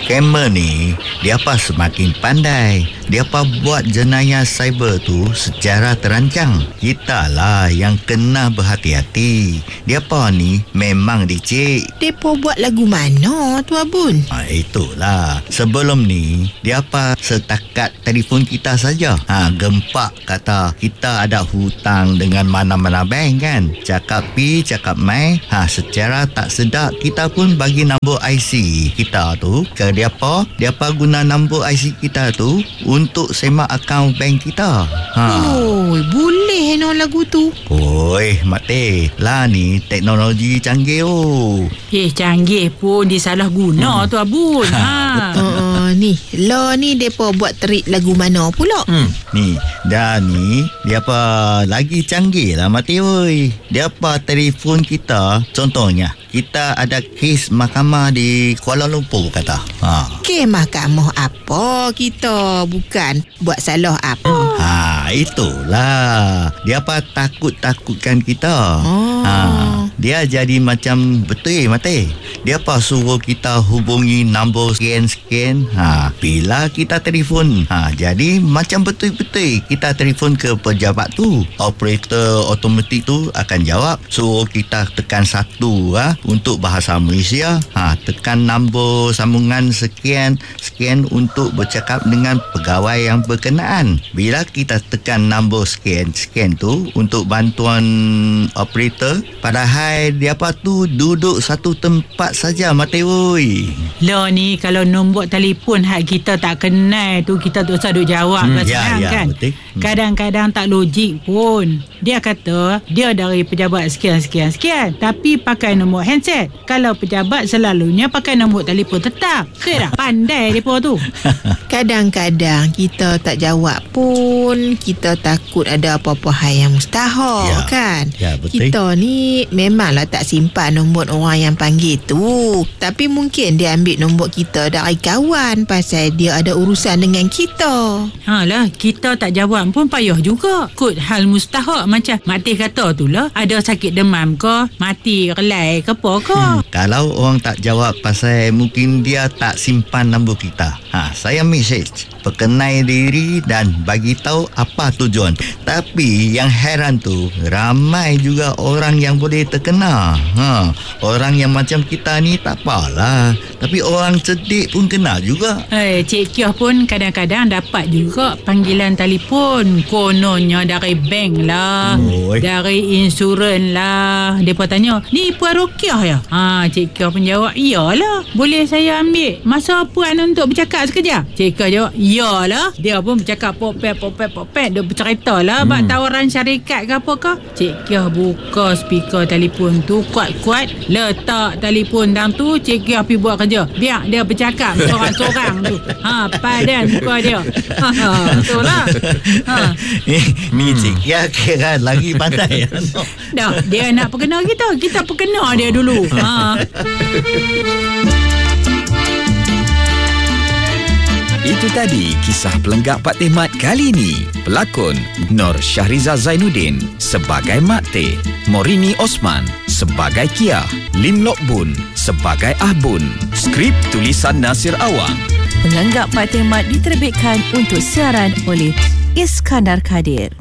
Scammer ni, dia apa semakin pandai. Dia apa buat jenayah cyber tu secara terancang. Kita lah yang kena berhati-hati. Dia apa ni memang dicek. Depa buat lagu mana tu Abun? Itulah. Sebelum ni, dia apa setakat telefon kita saja. Gempak kata kita ada hutang dengan mana-mana bank kan. Cakap pi, cakap mai. Secara tak sedar kita pun bagi nombor IC kita tu ke dia apa guna nombor IC kita tu untuk semak akaun bank kita. Boleh no lagu tu. Mak Teh, lah ni teknologi canggih canggih pun disalah guna tu Abun. Ni depa buat terik lagu mana pula? Ni dia apa lagi canggih lah Mak Teh oi. Dia apa telefon kita, contohnya kita ada kes mahkamah di Kuala Lumpur kata. Kes mahkamah apa kita? Bukan buat salah apa. Itulah. Dia apa takut-takutkan kita. Dia jadi macam betul Mate. Dia apa suruh kita hubungi nombor sekian-sekian. Bila kita telefon. Jadi macam betul-betul kita telefon ke pejabat tu. Operator automatik tu akan jawab. Suruh kita tekan 1 untuk bahasa Malaysia. Tekan nombor sambungan sekian untuk bercakap dengan pegawai yang berkenaan. Bila kita tekan nombor sekian tu untuk bantuan operator, padahal dia apa tu duduk satu tempat saja Mate woi. Ni kalau nombor telefon hak kita tak kenal tu, kita tak usah duk jawab kan. Betul. Kadang-kadang tak logik pun. Dia kata dia dari pejabat sekian, tapi pakai nombor handset. Kalau pejabat selalunya pakai nombor telefon tetap. Betul tak? Pandai depa tu. Kadang-kadang kita tak jawab pun, kita takut ada apa-apa hal yang mustahil kan. Betul. Kita ni memanglah tak simpan nombor orang yang panggil tu, tapi mungkin dia ambil nombor kita dari kawan pasal dia ada urusan dengan kita. Kita tak jawab pun payah juga. Kot hal mustahil macam Mak Teh kata tu lah, ada sakit demam ke, mati relai ke apa ke. Kalau orang tak jawab pasal mungkin dia tak simpan nombor kita. Saya message, perkenal diri dan bagi tahu apa tujuan. Tapi yang heran tu, ramai juga orang yang boleh terkena. Orang yang macam kita ni tak apalah, tapi orang cerdik pun kena juga. Cik Kioh pun kadang-kadang dapat juga panggilan telefon. Kononnya dari bank lah, dari insurans lah. Mereka tanya, ni Puan Rokiah ya? Cik Kioh pun jawab, iyalah. Boleh saya ambil masa Puan untuk bercakap sekejap? Cik Kioh jawab, iyalah. Dia pun bercakap popet. Dia bercerita lah bak tawaran syarikat ke apa ke. Cik Kioh buka speaker telefon tu kuat-kuat, letak telefon dalam tu. Cik Kioh pergi buat kerja. Biar dia bercakap seorang-seorang tu. Padan muka dia. Betul lah. Ni Cik Kioh kira lagi pandai. Dah, dia nak perkenal kita. Kita perkenal dia dulu. Itu tadi kisah pelenggak Pak Teh Mat kali ini. Pelakon Nur Syahriza Zainuddin sebagai Mak Teh, Morini Osman sebagai Kia, Lim Lok Bun sebagai Ah Bun. Skrip tulisan Nasir Awang. Pelenggak Pak Teh Mat diterbitkan untuk siaran oleh Iskandar Kadir.